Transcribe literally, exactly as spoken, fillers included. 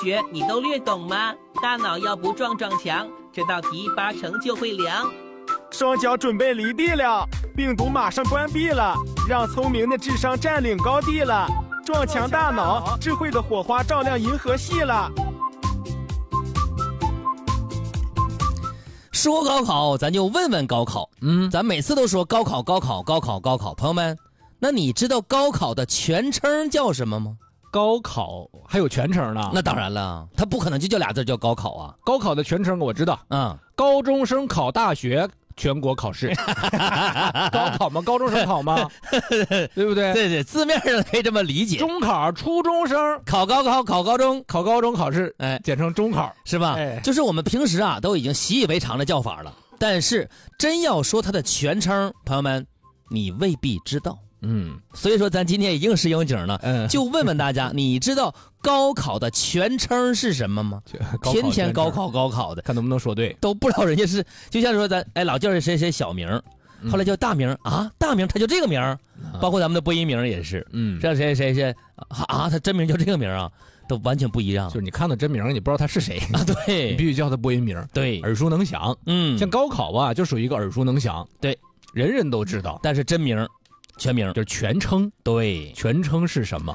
学你都略懂吗？大脑要不撞撞墙，这道题八成就会凉。 双脚准备离地了，病毒马上关闭了，让聪明的智商占领高地了。撞墙大脑，智慧的火花照亮银河系了。 说高考，咱就问问高考。嗯，咱每次都说高考，高考，高考，高考。朋友们，那你知道高考的全称叫什么吗？ 高考还有全称呢？ 那当然了，它不可能就叫俩字叫高考啊。 高考的全称我知道，嗯，高中生考大学全国考试。高考吗？高中生考吗？对不对？ 对对，字面上可以这么理解。 中考，初中生考高考，考高中， 考高中考试， 哎， 简称中考， 是吧？ 哎， 就是我们平时啊都已经习以为常的叫法了，但是真要说它的全称，朋友们，你未必知道。嗯，所以说咱今天也应时应景呢，嗯，就问问大家，你知道高考的全称是什么吗？天天高考高考的， 看能不能说对， 都不知道人家是，就像说咱哎老叫谁谁小名，后来叫大名啊，大名他就这个名，包括咱们的播音名也是，嗯，像谁谁谁啊，他真名叫这个名啊，都完全不一样。 就是你看到真名，你不知道他是谁啊， 对， 你必须叫他播音名， 对， 耳熟能详。嗯，像高考啊，就属于一个耳熟能详， 对， 人人都知道， 但是真名。全名就是全称， 对， 全称是什么？